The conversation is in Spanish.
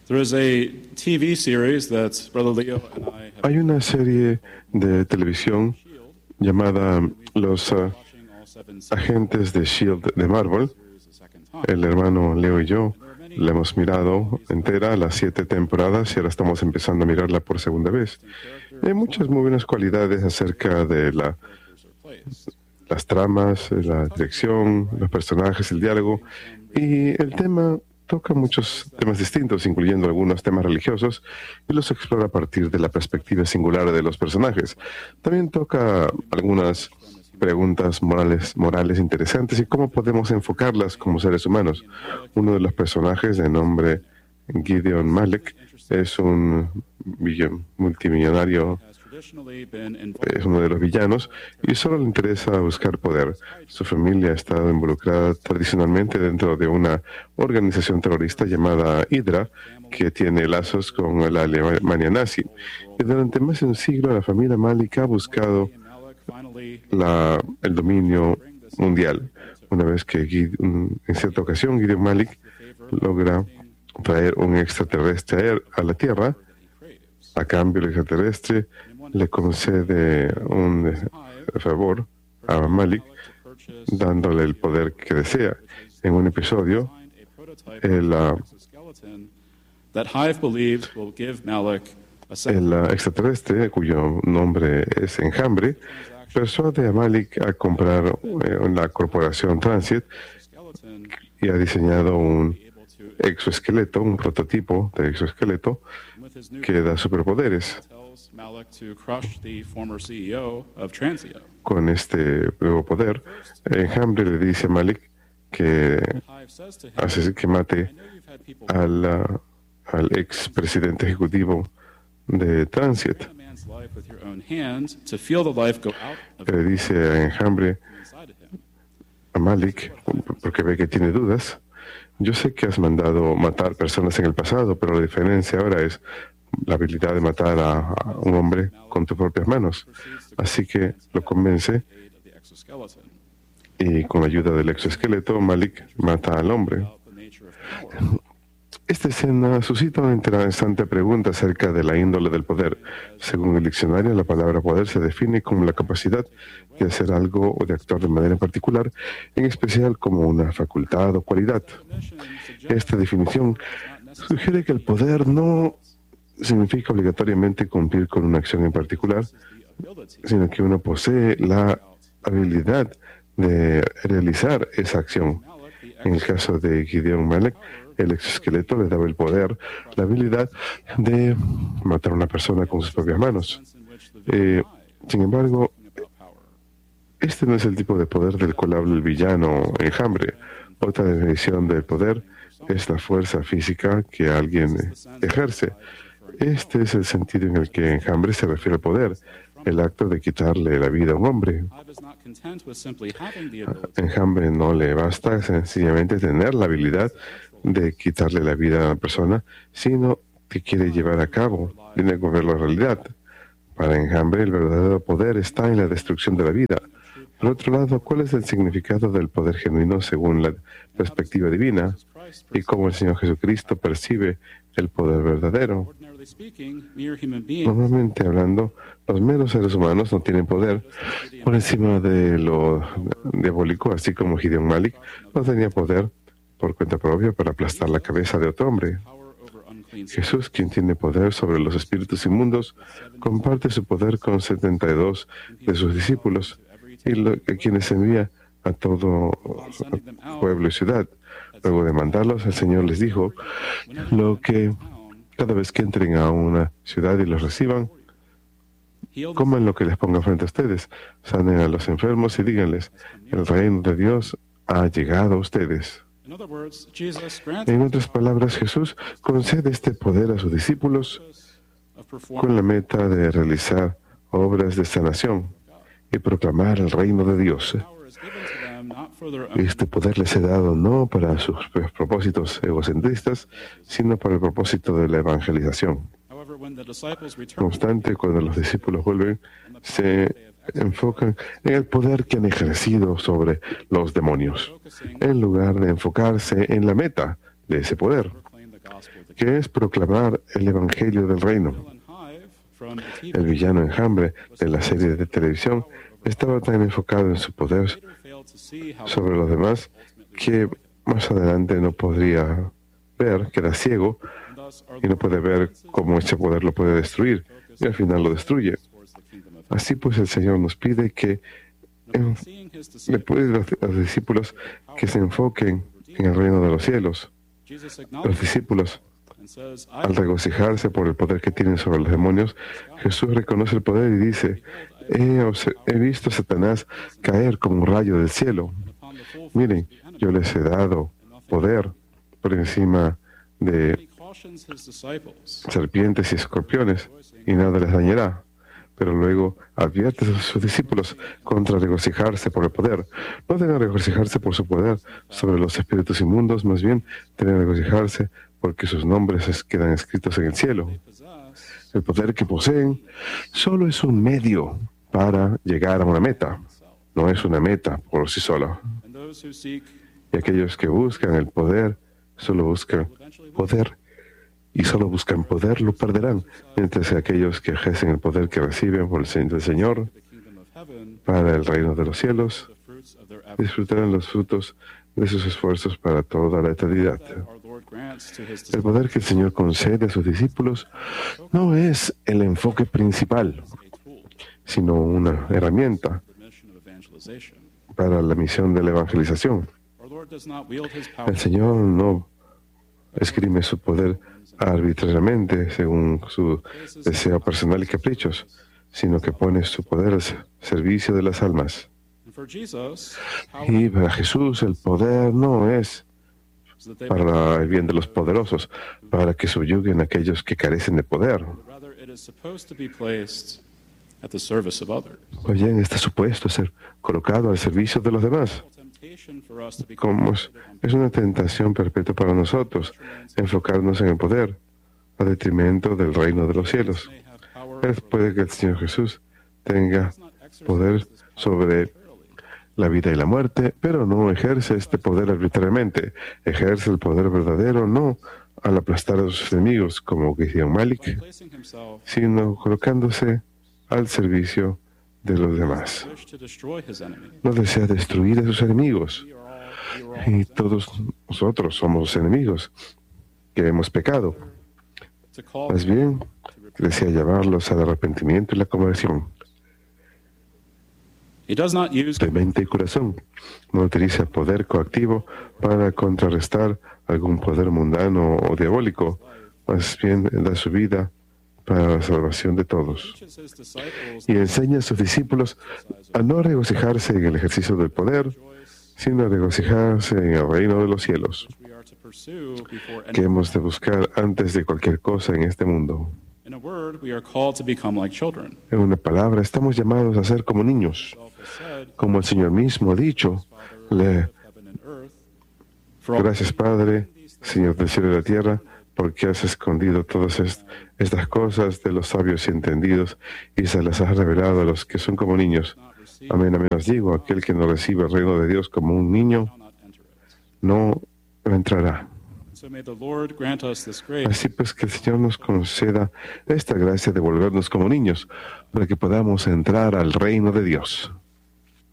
Hay una serie de televisión llamada Los Agentes de S.H.I.E.L.D. de Marvel. El hermano Leo y yo la hemos mirado entera, las 7 temporadas, y ahora estamos empezando a mirarla por segunda vez. Hay muchas muy buenas cualidades acerca de las tramas, la dirección, los personajes, el diálogo, y el tema toca muchos temas distintos, incluyendo algunos temas religiosos, y los explora a partir de la perspectiva singular de los personajes. También toca algunas preguntas morales interesantes y cómo podemos enfocarlas como seres humanos. Uno de los personajes, de nombre Gideon Malek, es un multimillonario, es uno de los villanos, y solo le interesa buscar poder. Su familia ha estado involucrada tradicionalmente dentro de una organización terrorista llamada Hydra, que tiene lazos con la Alemania nazi. Y durante más de un siglo la familia Malek ha buscado el dominio mundial. Una vez que en cierta ocasión Gideon Malek logra traer un extraterrestre a la Tierra, a cambio el extraterrestre le concede un favor a Malek, dándole el poder que desea. En un episodio, el extraterrestre, cuyo nombre es Enjambre, persuade a Malek a comprar la corporación Transit y ha diseñado un exoesqueleto, un prototipo de exoesqueleto que da superpoderes. Con este nuevo poder, Enjambre le dice a Malek que mate al expresidente ejecutivo de Transit. Le dice a Enjambre, a Malek, porque ve que tiene dudas: yo sé que has mandado matar personas en el pasado, pero la diferencia ahora es la habilidad de matar a un hombre con tus propias manos. Así que lo convence y con la ayuda del exoesqueleto, Malek mata al hombre. Esta escena suscita una interesante pregunta acerca de la índole del poder. Según el diccionario, la palabra poder se define como la capacidad de hacer algo o de actuar de manera particular, en especial como una facultad o cualidad. Esta definición sugiere que el poder no significa obligatoriamente cumplir con una acción en particular, sino que uno posee la habilidad de realizar esa acción. En el caso de Gideon Malek, el exoesqueleto le daba el poder, la habilidad de matar a una persona con sus propias manos. Sin embargo, este no es el tipo de poder del cual habla el villano Enjambre. Otra definición del poder es la fuerza física que alguien ejerce. Este es el sentido en el que Enjambre se refiere al poder, el acto de quitarle la vida a un hombre. Enjambre no le basta sencillamente tener la habilidad de quitarle la vida a una persona, sino que quiere llevar a cabo, tiene que volverlo a realidad. Para Enjambre, el verdadero poder está en la destrucción de la vida. Por otro lado, ¿cuál es el significado del poder genuino según la perspectiva divina? Y cómo el Señor Jesucristo percibe el poder verdadero. Normalmente hablando, los meros seres humanos no tienen poder por encima de lo diabólico, así como Gideon Malek no tenía poder por cuenta propia para aplastar la cabeza de otro hombre. Jesús, quien tiene poder sobre los espíritus inmundos, comparte su poder con 72 de sus discípulos, y quienes envía a todo pueblo y ciudad. Luego de mandarlos, el Señor les dijo cada vez que entren a una ciudad y los reciban, coman lo que les ponga frente a ustedes, sanen a los enfermos y díganles: el reino de Dios ha llegado a ustedes. En otras palabras, Jesús concede este poder a sus discípulos con la meta de realizar obras de sanación y proclamar el reino de Dios. Este poder les he dado no para sus propósitos egocentristas, sino para el propósito de la evangelización. No obstante, cuando los discípulos vuelven, se enfocan en el poder que han ejercido sobre los demonios, en lugar de enfocarse en la meta de ese poder. que es proclamar el Evangelio del Reino. El villano enjambre de la serie de televisión estaba tan enfocado en su poder sobre los demás que más adelante no podría ver, que era ciego, y no puede ver cómo ese poder lo puede destruir, y al final lo destruye. Así pues, el Señor nos pide que le pide a los discípulos que se enfoquen en el reino de los cielos. Los discípulos, al regocijarse por el poder que tienen sobre los demonios, Jesús reconoce el poder y dice: he visto a Satanás caer como un rayo del cielo. Miren, yo les he dado poder por encima de serpientes y escorpiones, y nada les dañará. Pero luego advierte a sus discípulos contra regocijarse por el poder. No deben regocijarse por su poder sobre los espíritus inmundos, más bien deben regocijarse porque sus nombres quedan escritos en el cielo. El poder que poseen solo es un medio para llegar a una meta, no es una meta por sí sola. Y aquellos que buscan el poder, solo buscan poder, y solo buscan poder, lo perderán, mientras que aquellos que ejercen el poder que reciben por el del Señor para el reino de los cielos disfrutarán los frutos de sus esfuerzos para toda la eternidad. El poder que el Señor concede a sus discípulos no es el enfoque principal, sino una herramienta para la misión de la evangelización. El Señor no esgrime su poder arbitrariamente según su deseo personal y caprichos, sino que pone su poder al servicio de las almas. Y para Jesús el poder no es para el bien de los poderosos, para que subyuguen a aquellos que carecen de poder. O bien está supuesto a ser colocado al servicio de los demás. Como es una tentación perpetua para nosotros enfocarnos en el poder a detrimento del reino de los cielos. Puede que el Señor Jesús tenga poder sobre la vida y la muerte, pero no ejerce este poder arbitrariamente. Ejerce el poder verdadero no al aplastar a sus enemigos, como Gideon Malik, sino colocándose al servicio de los demás. No desea destruir a sus enemigos. Y todos nosotros somos enemigos que hemos pecado. Más bien, desea llamarlos al arrepentimiento y la conversión. De mente y corazón. No utiliza poder coactivo para contrarrestar algún poder mundano o diabólico. Más bien da su vida para la salvación de todos. Y enseña a sus discípulos a no regocijarse en el ejercicio del poder, sino a regocijarse en el reino de los cielos, que hemos de buscar antes de cualquier cosa en este mundo. En una palabra, estamos llamados a ser como niños. Como el Señor mismo ha dicho, gracias Padre, Señor del cielo y de la tierra, porque has escondido todas estas cosas de los sabios y entendidos y se las has revelado a los que son como niños. Amén, amén os digo, aquel que no recibe el reino de Dios como un niño, no entrará. Así pues, que el Señor nos conceda esta gracia de volvernos como niños, para que podamos entrar al reino de Dios.